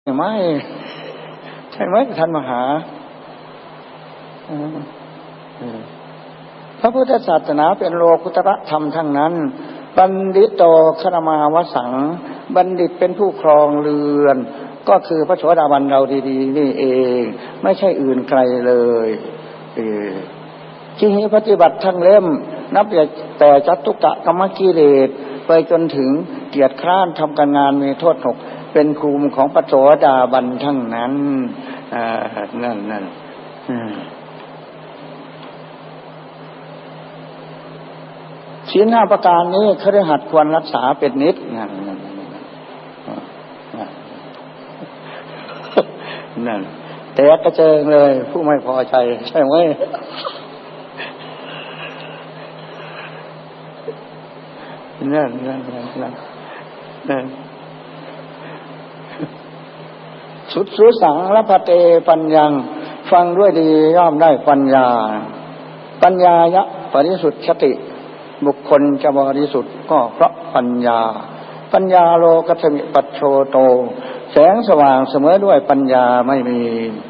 ไม่ใช่ไหมท่านมหาพระพุทธศาสนาเป็นโลกุตระธรรมทั้งนั้นบัณฑิตโตคณมาวสังบัณฑิตเป็นผู้ครองเรือนก็คือพระโสดาบันเราดีๆนี่เองไม่ใช่อื่นไกลเลยที่นี้ปฏิบัติทั้งเล่มนับแต่จัตุกะกรรมกิเลสไปจนถึงเกียรติคร้านทำการงานมีโทษหกเป็นภูมิของพระโสดาบันทั้งนั้นนั่นศีล 5ประการนี้คฤหัสถ์ควรรักษาเป็นนิจนั่นแต่กระเจิงเลยผู้ไม่พอใจใช่ไหมนั่นสุสังละพะเตปัญญังฟังด้วยดีย่อมได้ปัญญายะปริสุทธิติบุคคลจะบริสุทธิ์ก็เพราะปัญญาโลกัสมิปัจโชโตแสงสว่างเสมอด้วยปัญญาไม่มี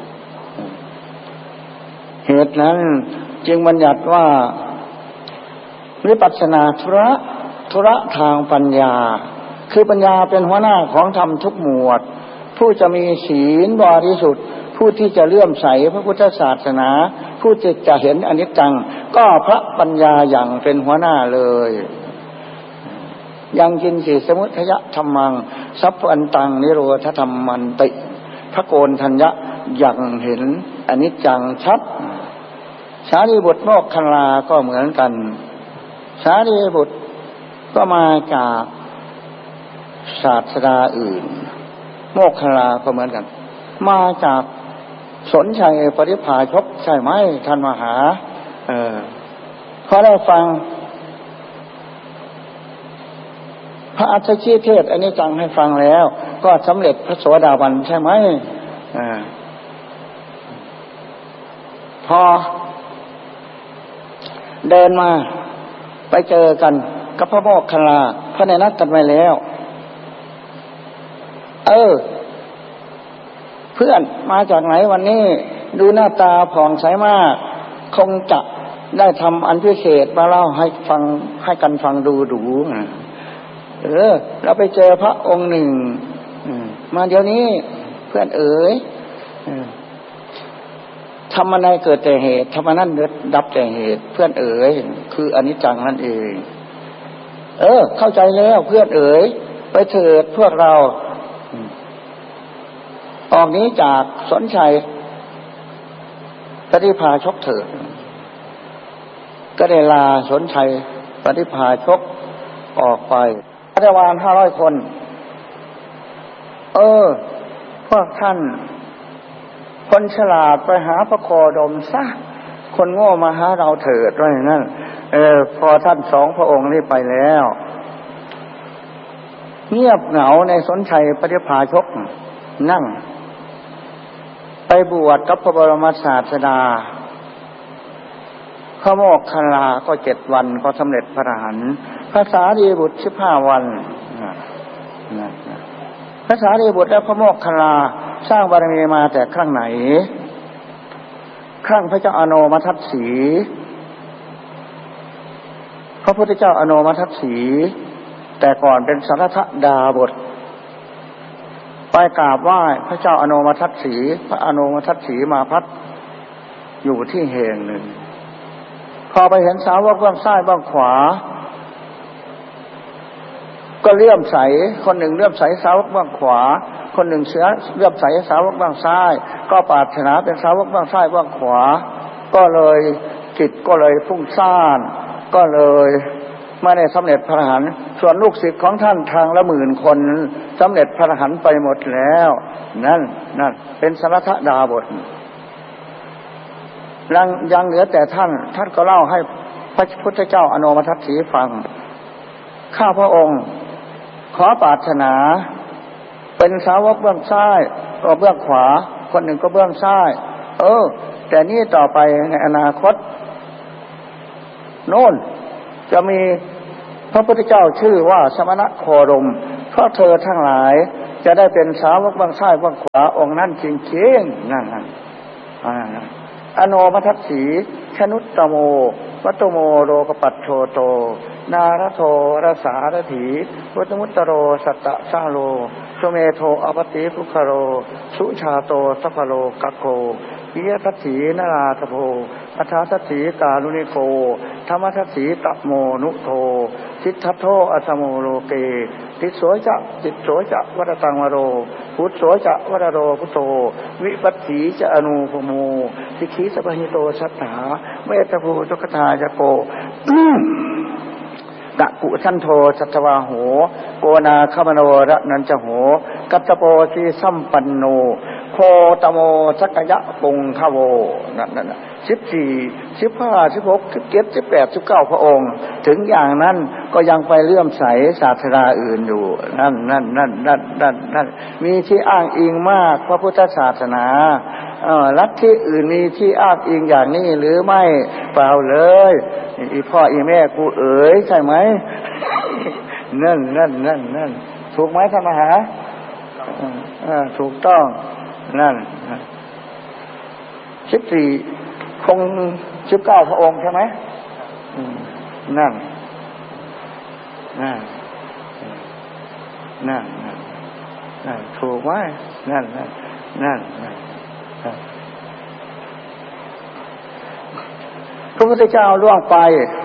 เหตุนั้นจึงบัญญัติว่าวิปัสสนาธุระทางปัญญาคือปัญญาเป็นหัวหน้าของธรรมทุกหมวดผู้จะมีศีลบริสุทธิ์ผู้ที่จะเลื่อมใสพระพุทธศาสนาผู้ที่จะเห็นอนิจจังก็พระปัญญาอย่างเป็นหัวหน้าเลยยังกินสีสมุทยธรรมังสัพพันตังนิโรธธรรมันติพระโกนทัญญะอย่างเห็นอนิจจังชัดสารีบุตรโมคคัลลาก็เหมือนกันสารีบุตรก็มาจากศาสดาอื่นโมคคัลลาก็เหมือนกันมาจากสนชัยปริภาชกใช่ไหมท่านมหาพอได้ฟังพระอัฏฐคีเทศอันนี้จังให้ฟังแล้วก็สำเร็จพระโสดาบันใช่ไหมพอเดินมาไปเจอกันกับพระโมคคัลลาพระในนัดกันไว้แล้วเพื่อนมาจากไหนวันนี้ดูหน้าตาผ่องใสมากคงจะได้ทำอันพิเศษมาเล่าให้ฟังให้กันฟังดูเราไปเจอพระองค์หนึ่งมาเดี๋ยวนี้เพื่อนทำอะไรเกิดแต่เหตุทำนั้นดับแต่เหตุเพื่อนคืออนิจจังนั่นเองเข้าใจแล้วเพื่อนไปเถิดพวกเราออกนี้จากสนชัยปฏิภาชกเถิดก็ได้ลาสนชัยปฏิภาชกออกไปบริวาร500 คนพวกท่านคนฉลาดไปหาพระโคดมซะคนโง่มาหาเราเถิดว่าอย่างนั้นพอท่าน2 พระองค์นี้ไปแล้วเงียบเหงาในสนชัยปฏิภาชกนั่งไปบวชกับพระบรมศาสดาพระโมคคัลลาก็7 วันก็สำเร็จพระอรหันต์พระสารีบุตร15 วันพระสารีบุตรและพระโมคคัลลาสร้างบารมีมาแต่ครั้งไหนครั้งพระเจ้าอโนมทัสสีพระพุทธเจ้าอโนมทัสสีแต่ก่อนเป็นสารทดาบทไปกราบไหว้พระเจ้าอโนมทัสสีพระอโนมทัสสีมาพักอยู่ที่แห่งหนึ่งพอไปเห็นสาวกเบื้องซ้ายเบื้องขวาก็เลื่อมใสคนหนึ่งเลื่อมใสสาวกเบื้องขวาคนหนึ่งเลื่อมใสสาวกเบื้องซ้ายก็ปรารถนาเป็นสาวกเบื้องซ้ายเบื้องขวาก็เลยจิตก็เลยฟุ้งซ่านก็เลยไม่ได้สำเร็จพระอรหันต์ส่วนลูกศิษย์ของท่านทางละ10,000 คนสำเร็จพระอรหันต์ไปหมดแล้วนั่นเป็นสารทดาบทยังเหลือแต่ท่านก็เล่าให้พระพุทธเจ้าอโนมทัสสีฟังข้าพระองค์ขอปรารถนาเป็นสาวกเบื้องซ้ายก็เบื้องขวาคนหนึ่งก็เบื้องซ้ายแต่นี่ต่อไปในอนาคตโน่นจะมีพระพุทธเจ้าชื่อว่าสมณโคดมเพราะเธอทั้งหลายจะได้เป็นสาวกบางซ้ายบางขวาองค์นั้นจริงๆนั่นอโนมัทสีชนุตตโมวัตโมโรกปัตโชโตนารโทรสารถีวัตมุตตโรสัตตะสาโลสุเมโทอปติภุคโรสุชาโตสัพพโลกัคโคปิยทัสสีนาราทโพอัฏฐทัสสีกาลุนิโกธรรมทัสสีตะโมนุโทสิทธัตโธอัสโมโลเกติโสจะจิตโสจะวัตตังวโรพุทโสจะวรโรพุทโธวิปัสสีจะอนุปโมสิขีสัพหิโตสัทธาเมตภูทุกขทายโกกะกุสันโธสัตวาโหโกนาคมโนระนันจโหกัตตโปสีสัมปันโนโคตโมสักยะปุงขโวนั่น14 15 16 17 18 19พระองค์ถึงอย่างนั้นก็ยังไปเลื่อมใสศาสนาอื่นอยู่นั่นมีที่อ้างอิงมากพระพุทธศาสนาลัทธิอื่นมีที่อ้างอิงอย่างนี้หรือไม่เปล่าเลยอีพ่ออีแม่กูเอ๋ยใช่ไหมนั่นถูกไหมท่านมหาถูกต้องนั่น14คง19พระองค์ใช่ไหมนั่นถูกไหมนั่นพระพุทธเจ้าล่วงไป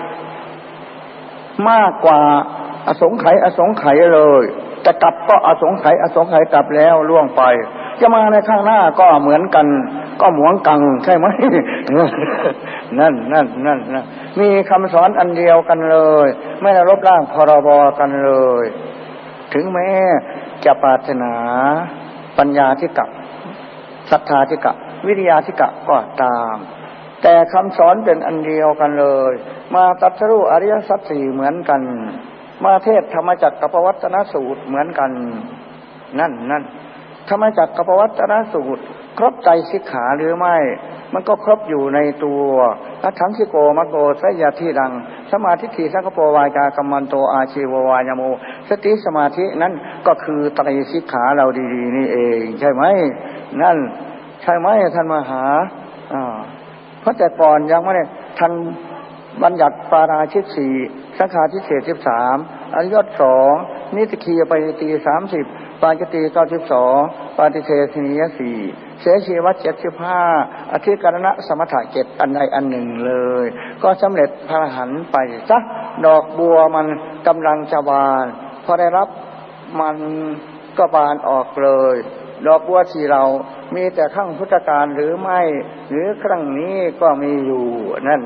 มากกว่าอสงไขยเลยจะกลับก็อสงไขยกลับแล้วล่วงไปจะมาในข้างหน้าก็เหมือนกันก็หมวงกังใช่ไหม นั่นมีคำสอนอันเดียวกันเลยไม่ได้ลบล้างพรบกันเลยถึงแม้จะปรารถนาปัญญาธิกะศรัทธาธิกะวิริยาธิกะก็ตามแต่คำสอนเป็นอันเดียวกันเลยมาตรัสรู้อริยสัจสี่เหมือนกันมาเทศธรรมจักรกับปวัตตนสูตรเหมือนกันนั่นธรรมจักรกับปวัตตนสูตรครบใจสิกขาหรือไม่มันก็ครบอยู่ในตัวอัฏฐังคิโกมะโกสยะที่ดังสมาธิทีสังกปวาจากัมมันโตอาชีววายโมสติสมาธินั้นก็คือไตรสิกขาเราดีๆนี่เองใช่ไหมนั่นใช่ไหมท่านมหาเพราะแต่ก่อนยังไม่ได้ทันบัญญัติปาราชิก4สังฆาทิเศษ13อริยสัจ2นิติคียปฏิตี30ปาจิตี92ปาฏิเทศนิย4เสชีวัต75อธิกรณะสมถะ7อันใดอันหนึ่งเลยก็สำเร็จพระอรหันต์ไปซะดอกบัวมันกำลังจะบานพอได้รับมันก็บานออกเลยดอกบัวที่เรามีแต่ครั้งพุทธกาลหรือไม่หรือครั้งนี้ก็มีอยู่นั่น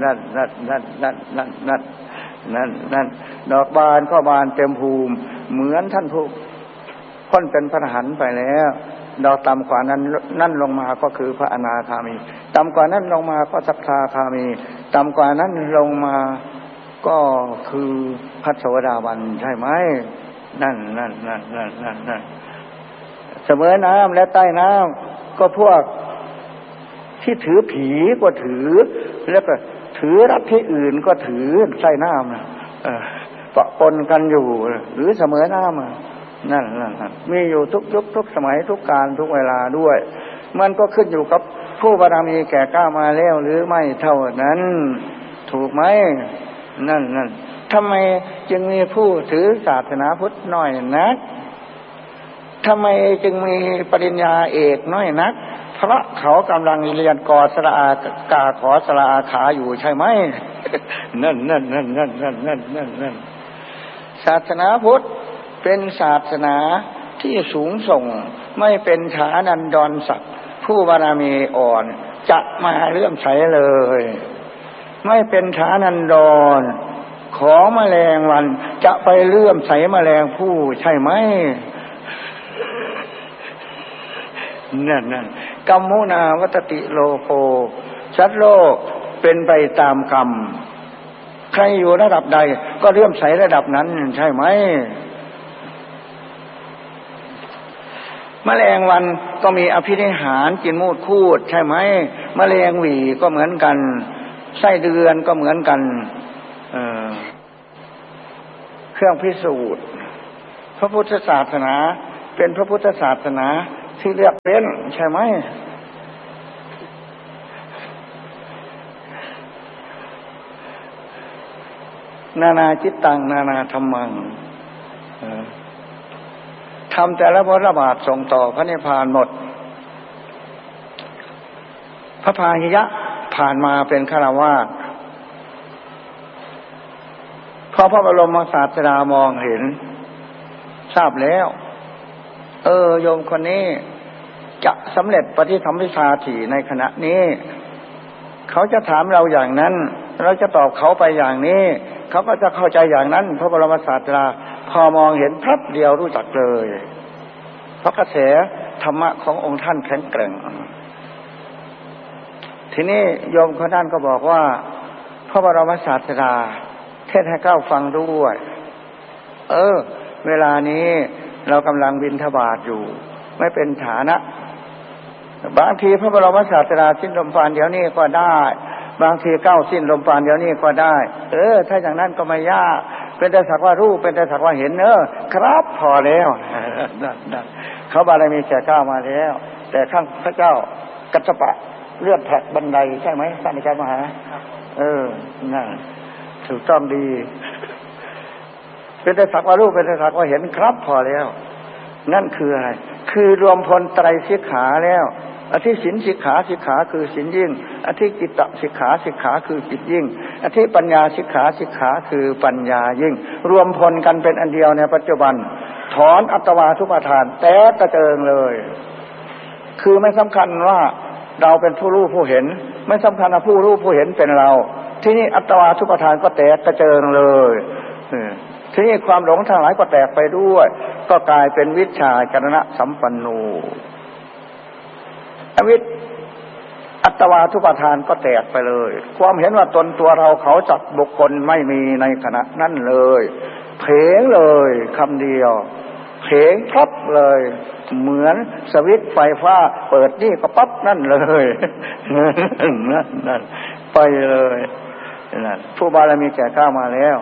ดอกบานก็บานเต็มภูมิเหมือนท่านผู้พ้นเป็นพระอรหันต์ไปแล้วดอกต่ำกว่านั้นนั่นลงมาก็คือพระอนาคามีต่ำกว่านั้นลงมาก็สัพพะคามีต่ำกว่านั้นลงมาก็คือพระโสดาบันใช่ไหมนั่นเสมอน้ำและใต้น้ำก็พวกที่ถือผีก็ถือแล้วก็ถือรัฐที่อื่นก็ถือใต้น้ำปะปนกันอยู่หรือเสมอน้ำนั่นมีอยู่ทุกยุคทุกสมัยทุกกาลทุกเวลาด้วยมันก็ขึ้นอยู่กับผู้บารมีแก่กล้ามาแล้วหรือไม่เท่านั้นถูกไหมนั่นทำไมจึงมีผู้ถือศาสนาพุทธน้อยนักทำไมจึงมีปริญญาเอกน้อยนักเพราะเขากำลังเรียนกอสระอากาขอสระอาขาอยู่ใช่ไหมนั่นศาสนาพุทธเป็นศาสนาที่สูงส่งไม่เป็นฐานันดรศักดิ์ผู้บารมีอ่อนจะมาเลื่อมใสเลยไม่เป็นฐานันดรของแมลงวันจะไปเลื่อมใสแมลงผู้ใช่ไหมนั่นกัมมุนาวัตติโลโกสัตว์โลกเป็นไปตามกรรมใครอยู่ระดับใดก็เลื่อมใสระดับนั้นใช่ไหมแมลงวันก็มีอภินิหารกินมูดคูดใช่ไหมแมลงหวีก็เหมือนกันไส้เดือนก็เหมือนกันเครื่องพิสูจน์พระพุทธศาสนาเป็นพระพุทธศาสนาที่เลือกเป็นใช่ไหมนานาจิตตังนานาธรรมังทำแต่ละพระบาทส่งต่อพระนิพพานหมดพระพาหิยะผ่านมาเป็นฆราวาสพอพระบรมศาสดามองเห็นทราบแล้วโยมคนนี้จะสำเร็จปฏิสัมภิทาถี่ในขณะนี้เขาจะถามเราอย่างนั้นเราจะตอบเขาไปอย่างนี้เขาก็จะเข้าใจอย่างนั้นพระบรมศาสดาพอมองเห็นพรับเดียวรู้จักเลยเพราะกระแสธรรมะขององค์ท่านแข็งแกร่งทีนี้โยมคนนั้นก็บอกว่าพระบรมศาสดาเทศให้เก้าฟังด้วยเวลานี้เรากำลังบิณฑบาตอยู่ไม่เป็นฐานะบางทีพระบรมศาสดาสิ้นลมปราณเดี๋ยวนี้ก็ได้บางทีเก้าสิ้นลมปราณเดี๋ยวนี้ก็ได้ถ้าอย่างนั้นก็ไม่ยากเป็นแต่สักว่ารู้เป็นแต่สักว่าเห็นครับพอแล้วเขาบารมีแก่เก้ามาแล้วแต่ข้างพระเจ้ากัสสปะเลือดแผลบันไดใช่ไหมท่านอาจารย์มหานั่นถูกต้องดีเป็นแต่สักว่ารู้เป็นแต่สักว่าเห็นครับพอแล้วนั่นคืออะไรคือรวมพลไตรสิกขาแล้วอธิศีลสิกขาสิกขาคือศีลยิ่งอธิจิตตสิกขาสิกขาคือจิตยิ่งอธิปัญญาสิกขาสิกขาคือปัญญายิ่งรวมพลกันเป็นอันเดียวในปัจจุบันถอนอัตวาทุปทานแต่กระเจิงเลยคือไม่สำคัญว่าเราเป็นผู้รู้ผู้เห็นไม่สำคัญว่าผู้รู้ผู้เห็นเป็นเราที่นี่อัตวาทุปทานก็แตกกระเจิงเลยทีนี้ความหลงทั้งหลายก็แตกไปด้วยก็กลายเป็นวิชาจรณะสัมปันโนอัตวาทุปทานก็แตกไปเลยความเห็นว่าตนตัวเราเขาจัดบุคคลไม่มีในขณะนั้นเลยเผงเลยคำเดียวเผงพับเลยเหมือนสวิตช์ไฟฟ้าเปิดนี่ก็ปั๊บนั่นเลยนั่นไปเลยนั่นผู้บารมีแก่กล้ามาแล้ว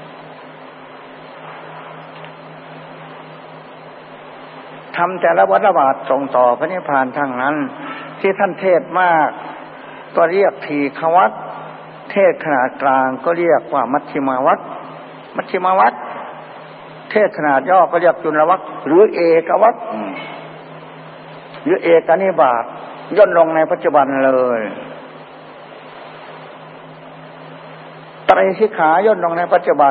ทำแต่ละวัฏบาทส่งต่อพระนิพพานทั้งนั้นที่ท่านเทศมากก็เรียกทีฆวัตรเทศขนาดกลางก็เรียกว่ามัชฌิมาวัตรมัชฌิมาวัตรเทศขนาดย่อก็เรียกจุลวัตรหรือเอกวัตรหรือเอกนิบาตย่นลงในปัจจุบันเลยไตรสิกขาย่นลงในปัจจุบัน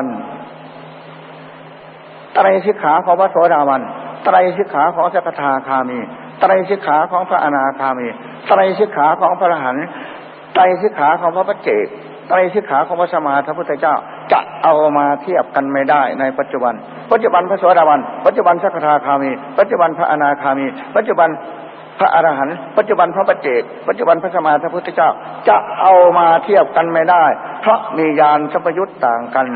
ไตรสิกขาของพระโสดาบันไตรสิกขาของสกทาคามีไตรสิกขาของพระอนาคามีไตรสิกขาของพระอรหันต์ไตรสิกขาของพระปัจเจกไตรสิกขาของพระสัมมาสัมพุทธเจ้าจะเอามาเทียบกันไม่ได้ในปัจจุบันพระโสดาบันปัจจุบันสกทาคามีปัจจุบันพระอนาคามีปัจจุบันพระอรหันต์ปัจจุบันพระปัจเจกปัจจุบันพระสัมมาสัมพุทธเจ้าจะเอามาเทียบกันไม่ได้เพราะมีญาณสัมปยุตต่างกัน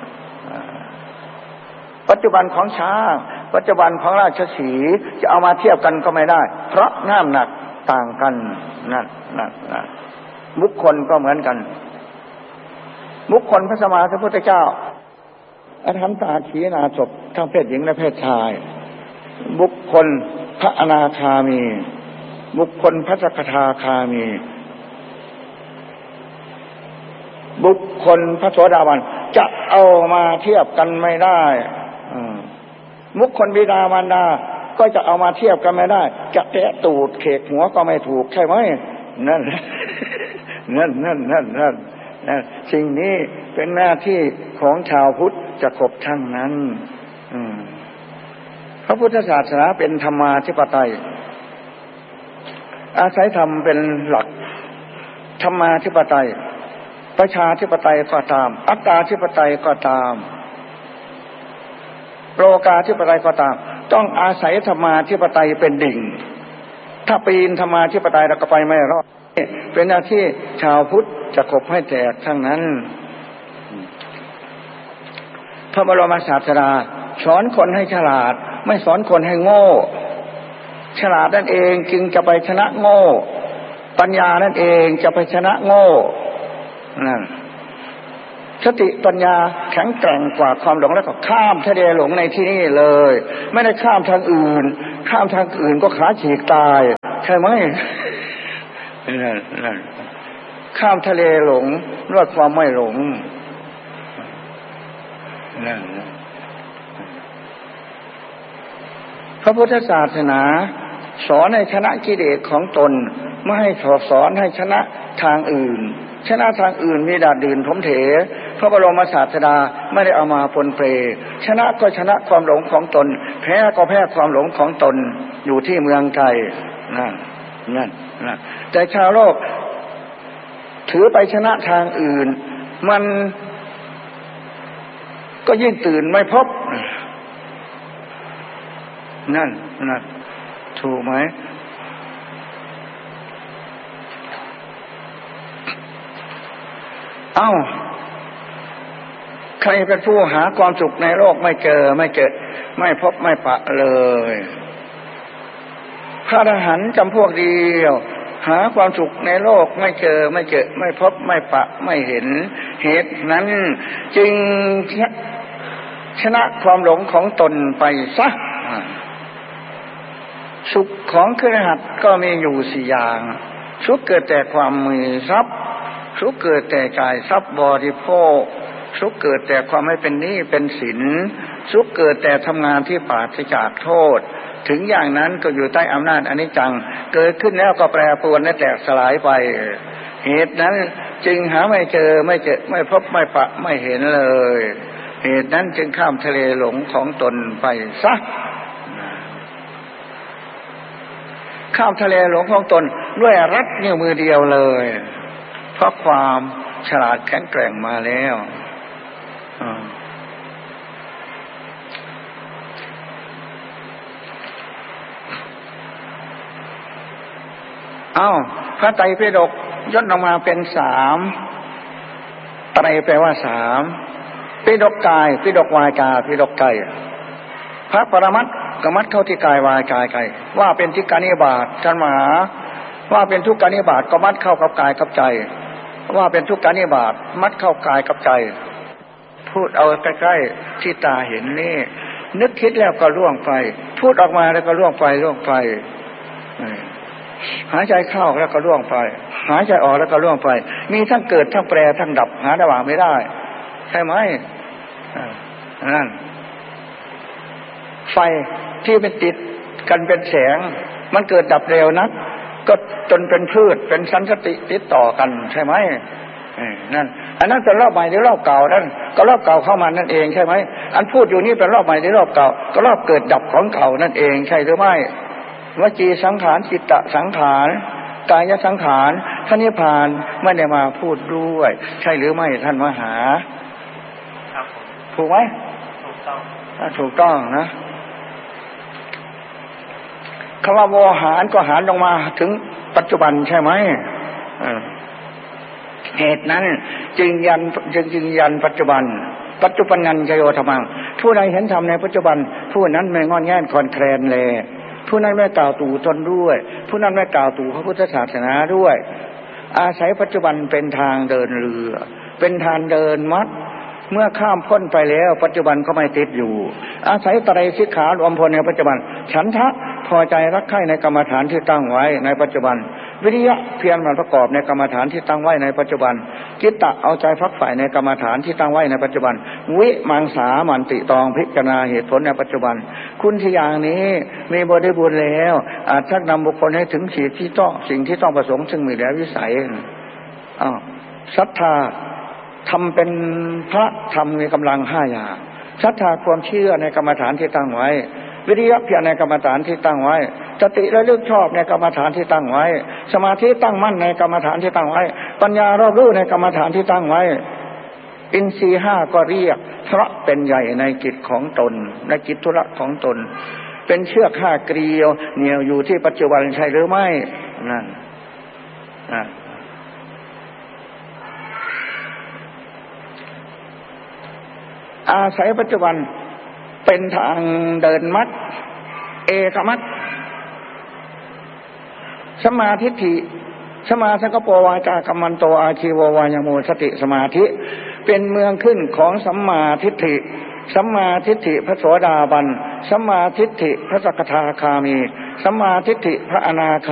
ปัจจุบันของช้างปัจจุบันของราชสีห์จะเอามาเทียบกันก็ไม่ได้เพราะน้ำหนักต่างกันนั่นบุคคลก็เหมือนกันบุคคลพระสัมมาสัมพุทธเจ้าอรหันตาขีณาสพทั้งเพศหญิงและเพศชายบุคคลพระอนาคามีบุคคลพระสกทาคามีบุคคลพระโสดาบันจะเอามาเทียบกันไม่ได้บุคคลบิดามารดาก็จะเอามาเทียบกันไม่ได้จะแตะตูดเขกหัวก็ไม่ถูกใช่ไหมนั่นสิ่งนี้เป็นหน้าที่ของชาวพุทธจะครบทั้งนั้นพระพุทธศาสนาเป็นธรรมาธิปไตยอาศัยธรรมเป็นหลักธรรมาธิปไตยประชาธิปไตยก็ตามอัตตาธิปไตยก็ตามโลกาธิปไตยก็ตามต้องอาศัยธรรมาธิปไตยเป็นดิ่งถ้าปีนธรรมาธิปไตยเราก็ไปไม่รอดเป็นหน้าที่ชาวพุทธจะขบให้แตกทั้งนั้นพระบรมศาสดาสอนคนให้ฉลาดไม่สอนคนให้โง่ฉลาดนั่นเองจึงจะไปชนะโง่ปัญญานั่นเองจะไปชนะโง่นั่นฉสติปัญญาแข็งแกร่งกว่าความหลงแล้วก็ข้ามทะเลหลงในที่นี้เลยไม่ได้ข้ามทางอื่นข้ามทางอื่นก็ขาฉีกตายใช่ไหมนั่นข้ามทะเลหลงด้วยความไม่หลงนั่นพระพุทธศาสนาสอนให้ชนะกิเลสของตนไม่ให้สอนให้ชนะทางอื่นชนะทางอื่นมีดาษดื่นถมเถพระบรมศาสดาไม่ได้เอามาปนเปชนะก็ชนะความหลงของตนแพ้ก็แพ้ความหลงของตนอยู่ที่เมืองไทยนั่นแต่ชาวโลกถือไปชนะทางอื่นมันก็ยิ่งตื่นไม่พบนั่นถูกไหมใครเป็นผู้หาความสุขในโลกไม่เจอไม่พบไม่ปะเลยพระอรหันต์จำพวกเดียวหาความสุขในโลกไม่เจอไม่พบไม่ปะไม่เห็นเหตุนั้นจึงชนะความหลงของตนไปซะสุขของคฤหัสถ์ก็มีอยู่4อย่างสุขเกิดแต่ความมีทรัพย์สุขเกิดแต่จ่ายทรัพย์บริโภคสุขเกิดแต่ความไม่เป็นหนี้เป็นสินสุขเกิดแต่ทำงานที่ปราศจากโทษถึงอย่างนั้นก็อยู่ใต้อำนาจอนิจจังเกิดขึ้นแล้วก็แปรปรวนและแตกสลายไปเหตุนั้นจึงหาไม่เจอไม่พบไม่ปะไม่เห็นเลยเหตุนั้นจึงข้ามทะเลหลงของตนไปซะข้ามทะเลหลงของตนด้วยรัดนิ้วมือเดียวเลยเพราะความฉลาดแข็งแกร่งมาแล้วพระไตรปิฎกย่นออกมาเป็น3ไตรแปลว่า3ปิฎกกายปิฎกวาจาปิฎกใจพระปรมัตถ์กมัดเข้าที่กายวาจาใจว่าเป็นทิกานิบาตท่านมหาว่าเป็นทุกขานิบาตก็มัดเข้ากับกายกับใจว่าเป็นทุกขานิบาตมัดเข้ากายกับใจพูดเอาใกล้ๆที่ตาเห็นนี่นึกคิดแล้วก็ล่วงไปพูดออกมาแล้วก็ล่วงไปหายใจเข้าแล้วก็ล่วงไปหายใจออกแล้วก็ล่วงไปมีทั้งเกิดทั้งแปรทั้งดับหาระหว่างไม่ได้ใช่ไหมนั่นไฟที่เป็นติดกันเป็นแสงมันเกิดดับเร็วนักก็จนเป็นพืชเป็นสันสติติดต่อกันใช่ไหมนั่นอันนั้นเป็นรอบใหม่หรือรอบเก่านั่นก็รอบเก่าเข้ามานั่นเองใช่ไหมอันพูดอยู่นี่เป็นรอบใหม่หรือรอบเก่าก็รอบเกิดดับของเก่านั่นเองใช่หรือไม่วจีสังขารจิตตสังขารกายสังขารท่านนิพพานไม่ได้มาพูดด้วยใช่หรือไม่ท่านมหาถูกไหมถูกต้องนะคำว่าโวหารก็หารลงมาถึงปัจจุบันใช่ไหมเหตุนั้นจึงยันปัจจุบันนันจโยธรรมังผู้ใดเห็นธรรมในปัจจุบันผู้นั้นไม่งอนแง่นคลอนแคลนแลผู้นั้นไม่กล่าวตู่ตนด้วยผู้นั้นไม่กล่าวตู่พระพุทธศาสนาด้วยอาศัยปัจจุบันเป็นทางเดินเรือเป็นทางเดินมัดเมื่อข้ามพ้นไปแล้วปัจจุบันก็ไม่ติดอยู่อาศัยไตรสิกขารวมพลในปัจจุบันฉันทะพอใจรักใคร่ในกรรมฐานที่ตั้งไว้ในปัจจุบันวิริยะเพียรมันประกอบในกรรมฐานที่ตั้งไว้ในปัจจุบันจิตตะเอาใจฝักใฝ่ในกรรมฐานที่ตั้งไว้ในปัจจุบันวิมังสามันติตองพิจารณาเหตุผลในปัจจุบันคุณที่อย่างนี้มีบริบูรณ์แล้วอาจชักนำบุคคลให้ถึงสิ่งที่ต้องประสงค์ซึ่งมีแล้ววิสัยศรัทธาทำเป็นพระธรรมมีกำลัง5อย่างศรัทธาความเชื่อในกรรมฐานที่ตั้งไว้วิริยะเพียรในกรรมฐานที่ตั้งไว้สติระลึกชอบในกรรมฐานที่ตั้งไว้สมาธิตั้งมั่นในกรรมฐานที่ตั้งไว้ปัญญารอบรู้ในกรรมฐานที่ตั้งไว้อินทรีย์5ก็เรียกเพราะเป็นใหญ่ในกิจของตนในกิจธุระของตนเป็นเชือก5เกลียวเหนี่ยวอยู่ที่ปัจจุบันใช่หรือไม่นั่นอาศัยปัจจุบันเป็นทางเดินมรรคเอกมรรคสมาธิสมาสังกปวาจากัมมันโตอาชีววายโมสติสมาธิเป็นเมืองขึ้นของสัมมาทิฏฐิสัมมาทิฏฐิพระโสดาบันสัมมาทิฏฐิพระสกทาคามีสัมมาทิฏฐิพระอนาค